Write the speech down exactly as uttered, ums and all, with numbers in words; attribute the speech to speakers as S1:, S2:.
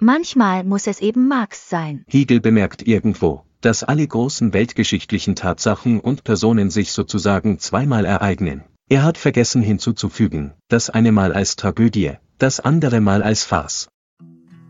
S1: Manchmal muss es eben Marx sein.
S2: Hegel bemerkt irgendwo, dass alle großen weltgeschichtlichen Tatsachen und Personen sich sozusagen zweimal ereignen. Er hat vergessen hinzuzufügen, das eine Mal als Tragödie, das andere Mal als Farce.